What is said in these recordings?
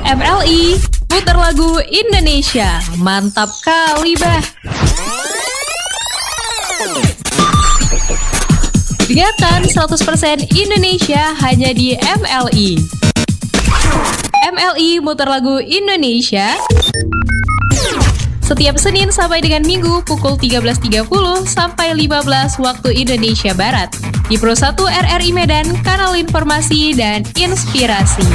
MLI, putar lagu Indonesia. Mantap kali, bah. Dengarkan 100% Indonesia hanya di MLI. MLI mutar lagu Indonesia setiap Senin sampai dengan Minggu pukul 13.30 sampai 15 waktu Indonesia Barat di Pro 1 RRI Medan, kanal informasi dan inspirasi.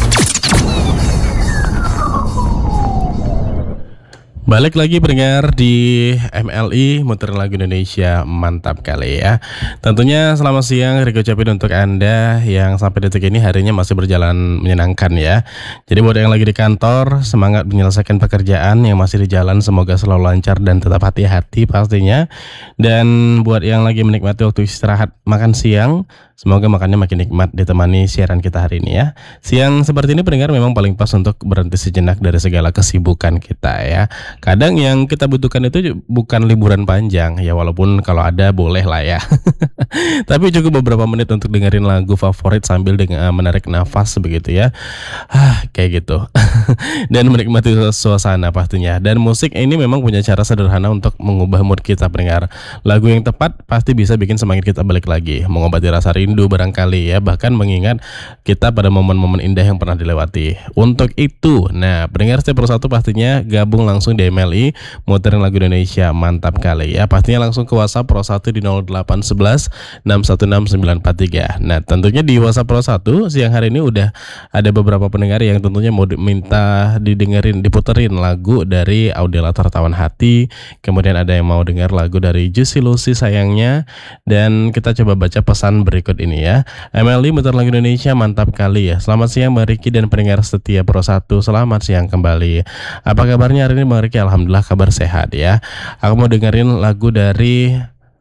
Balik lagi pendengar di MLI muter lagu Indonesia, mantap kali ya. Tentunya selamat siang Riko ucapin untuk Anda yang sampai detik ini harinya masih berjalan menyenangkan ya. Jadi buat yang lagi di kantor, semangat menyelesaikan pekerjaan, yang masih di jalan semoga selalu lancar dan tetap hati-hati pastinya. Dan buat yang lagi menikmati waktu istirahat makan siang, semoga makannya makin nikmat ditemani siaran kita hari ini ya. Siang seperti ini pendengar memang paling pas untuk berhenti sejenak dari segala kesibukan kita ya. Kadang yang kita butuhkan itu bukan liburan panjang ya, walaupun kalau ada boleh lah ya. Tapi cukup beberapa menit untuk dengerin lagu favorit sambil menarik nafas begitu ya. Kayak gitu. Dan menikmati suasana pastinya. Dan musik ini memang punya cara sederhana untuk mengubah mood kita pendengar. Lagu yang tepat pasti bisa bikin semangat kita balik lagi, mengobati rasa rindu barangkali ya, bahkan mengingat kita pada momen-momen indah yang pernah dilewati. Untuk itu, nah pendengar setiap persatu pastinya gabung langsung di MLI muterin lagu Indonesia, mantap kali ya. Pastinya langsung ke WhatsApp Pro 1 di 0811 616 943. Nah tentunya di WhatsApp Pro 1 siang hari ini udah ada beberapa pendengar yang tentunya mau minta diputerin lagu dari Audela Tertawan Hati. Kemudian ada yang mau dengar lagu dari Juicy Lucy sayangnya. Dan kita coba baca pesan berikut ini ya. MLI muter lagu Indonesia, mantap kali ya. Selamat siang Mbak Riki dan pendengar setia Pro 1. Selamat siang kembali. Apa kabarnya hari ini Mbak Riki? Alhamdulillah kabar sehat ya. Aku mau dengerin lagu dari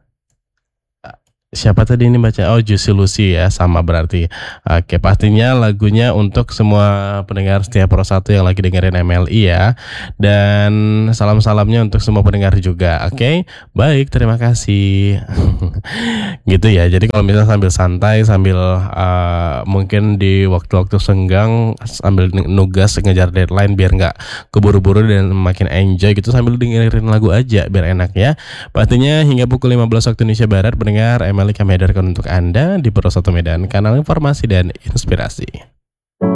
siapa tadi ini baca? Oh, Juicy Lucy ya, sama berarti. Oke, pastinya lagunya untuk semua pendengar setia Pro 1 yang lagi dengerin MLI ya. Dan salam-salamnya untuk semua pendengar juga. Oke, baik, terima kasih. Gitu ya. Jadi kalau misalnya sambil santai, sambil mungkin di waktu-waktu senggang sambil nugas ngejar deadline biar nggak keburu-buru dan makin enjoy gitu sambil dengerin lagu aja biar enak ya. Pastinya hingga pukul 15 waktu Indonesia Barat pendengar MLI kami hadirkan untuk Anda di Pro 1 Medan, kanal informasi dan inspirasi.